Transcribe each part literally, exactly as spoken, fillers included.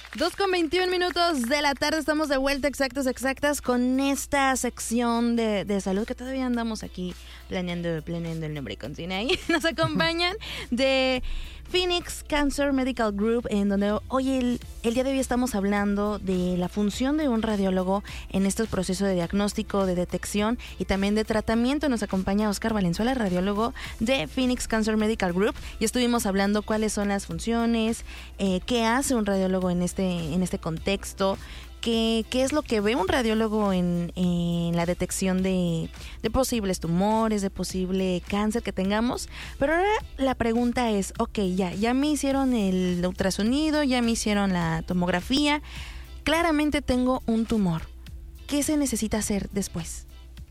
dos con veintiún minutos de la tarde, estamos de vuelta, exactas, exactas, con esta sección de, de salud que todavía andamos aquí planeando, planeando el nombre con Cine ahí. Nos acompañan de Phoenix Cancer Medical Group, en donde hoy, el, el día de hoy estamos hablando de la función de un radiólogo en estos procesos de diagnóstico, de detección y también de tratamiento. Nos acompaña Oscar Valenzuela, radiólogo de Phoenix Cancer Medical Group, y estuvimos hablando cuáles son las funciones, eh, qué hace un radiólogo en este, en este contexto, ¿Qué, ¿Qué es lo que ve un radiólogo en, en la detección de, de posibles tumores, de posible cáncer que tengamos? Pero ahora la pregunta es, ok, ya, ya me hicieron el ultrasonido, ya me hicieron la tomografía, claramente tengo un tumor. ¿Qué se necesita hacer después?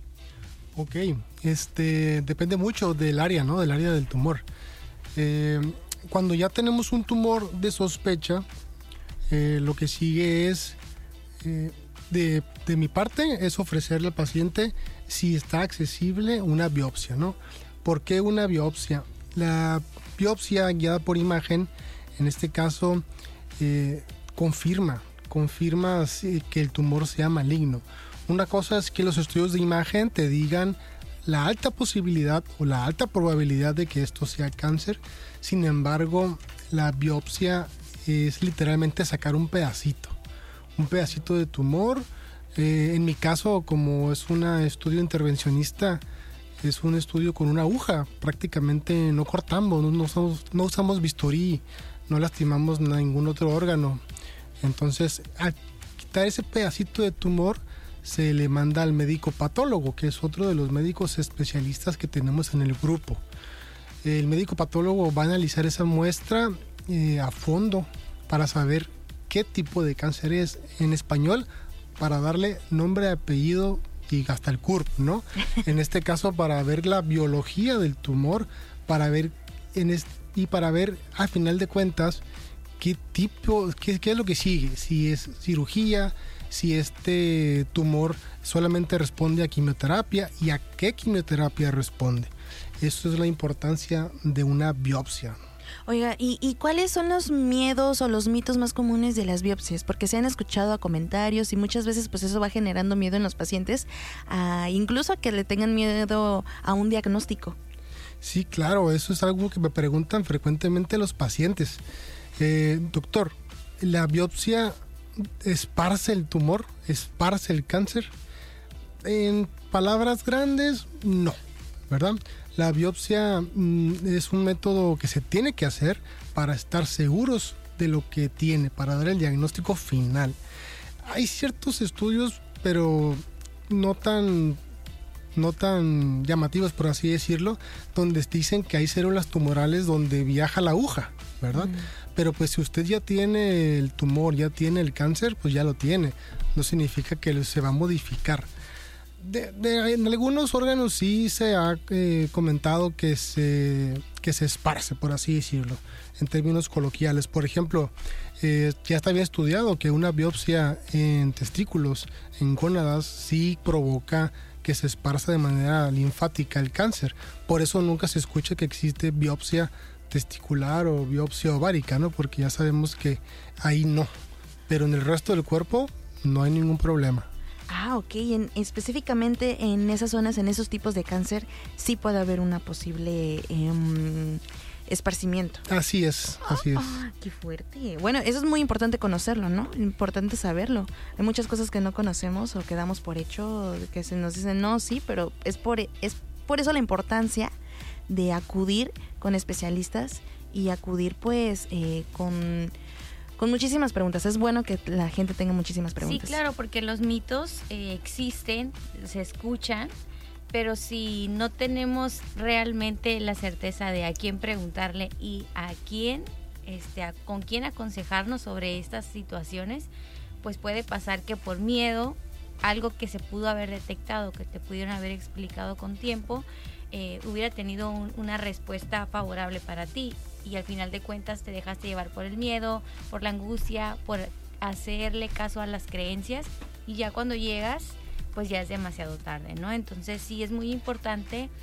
Ok, este, depende mucho del área, ¿no? Del área del tumor. Eh, cuando ya tenemos un tumor de sospecha, eh, lo que sigue es... Eh, de, de mi parte es ofrecerle al paciente, si está accesible, una biopsia, ¿no? ¿Por qué una biopsia? La biopsia guiada por imagen, en este caso, eh, confirma, confirma que el tumor sea maligno. Una cosa es que los estudios de imagen te digan la alta posibilidad o la alta probabilidad de que esto sea cáncer. Sin embargo, la biopsia es literalmente sacar un pedacito. un pedacito de tumor. Eh, en mi caso, como es un estudio intervencionista, es un estudio con una aguja, prácticamente no cortamos, no, no, usamos, no usamos bisturí, no lastimamos ningún otro órgano. Entonces, al quitar ese pedacito de tumor, se le manda al médico patólogo, que es otro de los médicos especialistas que tenemos en el grupo. El médico patólogo va a analizar esa muestra eh, a fondo para saber qué tipo de cáncer es, en español, para darle nombre, apellido y hasta el C U R P, ¿no? En este caso, para ver la biología del tumor, para ver en este, y para ver, a final de cuentas, qué tipo, qué, qué es lo que sigue, si es cirugía, si este tumor solamente responde a quimioterapia y a qué quimioterapia responde. Eso es la importancia de una biopsia. Oiga, ¿y, ¿y cuáles son los miedos o los mitos más comunes de las biopsias? Porque se han escuchado a comentarios y muchas veces pues eso va generando miedo en los pacientes, a, incluso a que le tengan miedo a un diagnóstico. Sí, claro, eso es algo que me preguntan frecuentemente los pacientes. Eh, doctor, ¿la biopsia esparce el tumor? ¿Esparce el cáncer? En palabras grandes, no, ¿verdad? La biopsia mm, es un método que se tiene que hacer para estar seguros de lo que tiene, para dar el diagnóstico final. Hay ciertos estudios, pero no tan, no tan llamativos, por así decirlo, donde dicen que hay células tumorales donde viaja la aguja, ¿verdad? Mm. Pero pues si usted ya tiene el tumor, ya tiene el cáncer, pues ya lo tiene. No significa que se va a modificar. De, de, en algunos órganos sí se ha eh, comentado que se, que se esparce, por así decirlo, en términos coloquiales. Por ejemplo, eh, ya está bien estudiado que una biopsia en testículos, en gónadas, sí provoca que se esparza de manera linfática el cáncer. Por eso nunca se escucha que existe biopsia testicular o biopsia ovárica, ¿no? Porque ya sabemos que ahí no. Pero en el resto del cuerpo no hay ningún problema. Ah, ok. En, específicamente en esas zonas, en esos tipos de cáncer, sí puede haber una posible eh, esparcimiento. Así es, así es. Oh, ¡qué fuerte! Bueno, eso es muy importante conocerlo, ¿no? Importante saberlo. Hay muchas cosas que no conocemos o que damos por hecho, que se nos dicen, no, sí, pero es por, es por eso la importancia de acudir con especialistas y acudir, pues, eh, con... con muchísimas preguntas. Es bueno que la gente tenga muchísimas preguntas. Sí, claro, porque los mitos eh, existen, se escuchan, pero si no tenemos realmente la certeza de a quién preguntarle y a quién, este, a, con quién aconsejarnos sobre estas situaciones, pues puede pasar que por miedo, algo que se pudo haber detectado, que te pudieron haber explicado con tiempo, eh, hubiera tenido un, una respuesta favorable para ti. Y al final de cuentas te dejaste llevar por el miedo, por la angustia, por hacerle caso a las creencias, y ya cuando llegas, pues ya es demasiado tarde, ¿no? Entonces sí es muy importante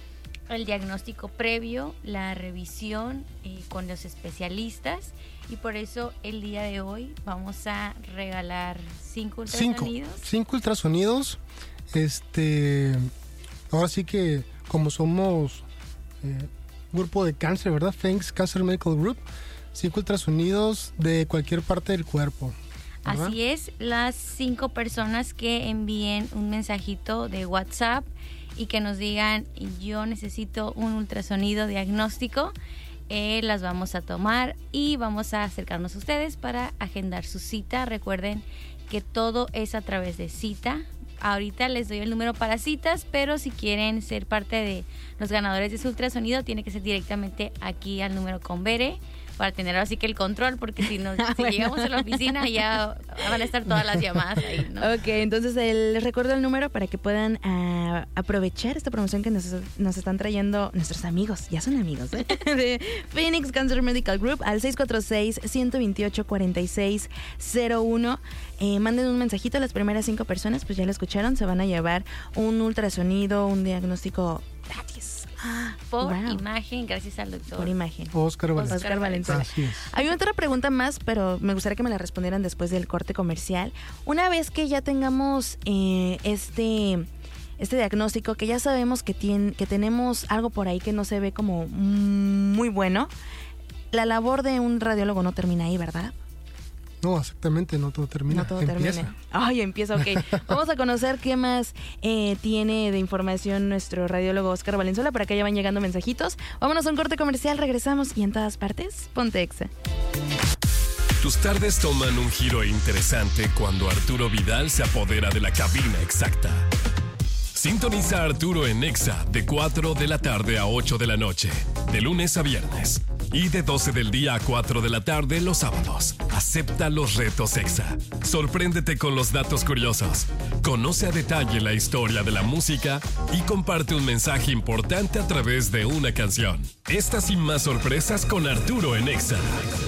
el diagnóstico previo, la revisión eh, con los especialistas, y por eso el día de hoy vamos a regalar cinco ultrasonidos. Cinco, cinco ultrasonidos. Este, ahora sí que como somos eh, grupo de cáncer, ¿verdad? Phoenix Cancer Medical Group, cinco ultrasonidos de cualquier parte del cuerpo, ¿verdad? Así es, las cinco personas que envíen un mensajito de WhatsApp y que nos digan yo necesito un ultrasonido diagnóstico, eh, las vamos a tomar y vamos a acercarnos a ustedes para agendar su cita. Recuerden que todo es a través de cita. Ahorita les doy el número para citas, pero si quieren ser parte de los ganadores de su ultrasonido, tiene que ser directamente aquí al número con Bere, para tener así que el control, porque si, nos, si bueno. llegamos a la oficina ya van a estar todas las llamadas ahí, ¿no? Ok, entonces el, les recuerdo el número para que puedan uh, aprovechar esta promoción que nos, nos están trayendo nuestros amigos, ya son amigos, ¿eh? de Phoenix Cancer Medical Group, al seis cuatro seis, uno dos ocho, cuatro seis cero uno. Eh, manden un mensajito a las primeras cinco personas, pues ya lo escucharon, se van a llevar un ultrasonido, un diagnóstico gratis. Por wow. imagen, gracias al doctor Por imagen. Oscar Valenzuela. Oscar Valenzuela. Así es. Hay otra pregunta más, pero me gustaría que me la respondieran después del corte comercial. Una vez que ya tengamos eh, este, este diagnóstico, que ya sabemos que, tiene, que tenemos algo por ahí que no se ve como muy bueno, la labor de un radiólogo no termina ahí, ¿verdad? No, exactamente, no todo termina. No todo empieza. termina. Ay, empieza, ok. Vamos a conocer qué más eh, tiene de información nuestro radiólogo Oscar Valenzuela para que ya van llegando mensajitos. Vámonos a un corte comercial, regresamos y en todas partes, ponte Exa. Tus tardes toman un giro interesante cuando Arturo Vidal se apodera de la cabina exacta. Sintoniza a Arturo en Exa de cuatro de la tarde a ocho de la noche, de lunes a viernes. Y de doce del día a cuatro de la tarde los sábados. Acepta los retos Exa. Sorpréndete con los datos curiosos. Conoce a detalle la historia de la música y comparte un mensaje importante a través de una canción. Estas y más sorpresas con Arturo en Exa.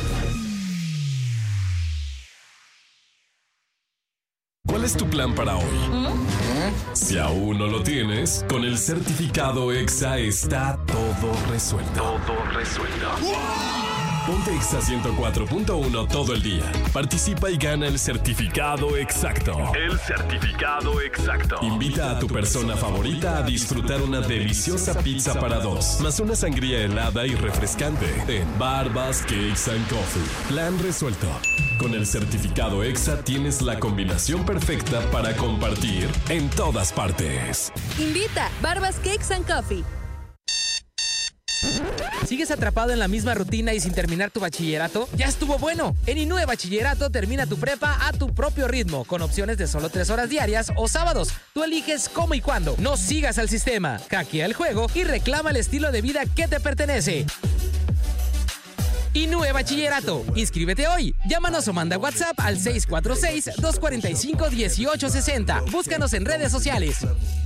¿Cuál es tu plan para hoy? Si aún no lo tienes, con el certificado Exa está todo resuelto. Todo resuelto. Ponte Exa ciento cuatro punto uno todo el día. Participa y gana el certificado exacto. El certificado exacto. Invita a tu persona favorita a disfrutar una deliciosa pizza para dos, más una sangría helada y refrescante en Barbas Cakes and Coffee. Plan resuelto. Con el certificado Exa tienes la combinación perfecta para compartir en todas partes. Invita Barbas Cakes and Coffee. ¿Sigues atrapado en la misma rutina y sin terminar tu bachillerato? ¡Ya estuvo bueno! En Inue Bachillerato termina tu prepa a tu propio ritmo, con opciones de solo tres horas diarias o sábados. Tú eliges cómo y cuándo. No sigas al sistema, hackea el juego y reclama el estilo de vida que te pertenece. Inue Bachillerato. Inscríbete hoy. Llámanos o manda WhatsApp al seis cuatro seis, dos cuatro cinco, uno ocho seis cero. Búscanos en redes sociales.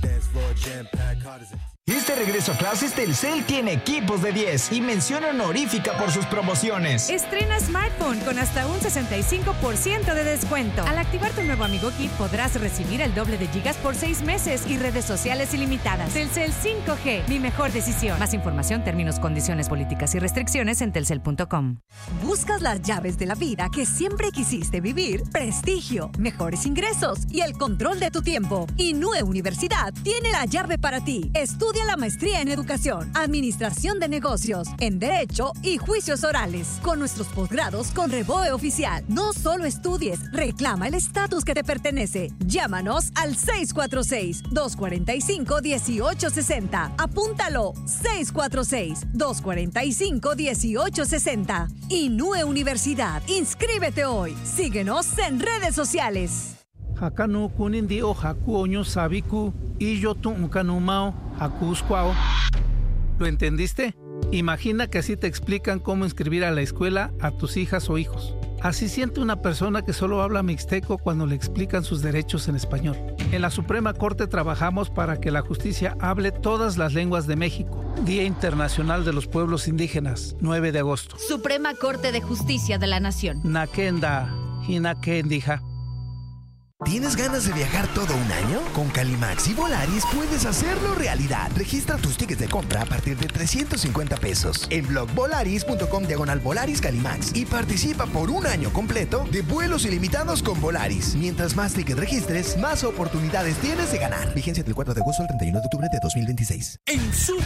Este regreso a clases, Telcel tiene equipos de diez y mención honorífica por sus promociones. Estrena smartphone con hasta un sesenta y cinco por ciento de descuento. Al activar tu nuevo Amigo Kit podrás recibir el doble de gigas por seis meses y redes sociales ilimitadas. Telcel cinco G, mi mejor decisión. Más información, términos, condiciones, políticas y restricciones en telcel punto com. ¿Buscas las llaves de la vida que siempre quisiste vivir? Prestigio, mejores ingresos y el control de tu tiempo. Inue Universidad tiene la llave para ti. Estudia la maestría en Educación, Administración de Negocios, en Derecho y Juicios Orales. Con nuestros posgrados con Reboe Oficial. No solo estudies, reclama el estatus que te pertenece. Llámanos al seis cuatro seis, dos cuatro cinco, uno ocho seis cero. Apúntalo, seis cuatro seis, dos cuatro cinco, uno ocho seis cero. Inue Universidad. Inscríbete hoy. Síguenos en redes sociales. Hakanu kunindi o haku oño sabiku y yo tu mao hakuskwao. ¿Lo entendiste? Imagina que así te explican cómo inscribir a la escuela a tus hijas o hijos. Así siente una persona que solo habla mixteco cuando le explican sus derechos en español. En la Suprema Corte trabajamos para que la justicia hable todas las lenguas de México. Día Internacional de los Pueblos Indígenas, nueve de agosto. Suprema Corte de Justicia de la Nación. Nakenda, Hinakendija. ¿Tienes ganas de viajar todo un año? Con Calimax y Volaris puedes hacerlo realidad. Registra tus tickets de compra a partir de trescientos cincuenta pesos en blogvolaris.com diagonal Volaris Calimax y participa por un año completo de vuelos ilimitados con Volaris. Mientras más tickets registres, más oportunidades tienes de ganar. Vigencia del cuatro de agosto al treinta y uno de octubre de dos mil veintiséis. En su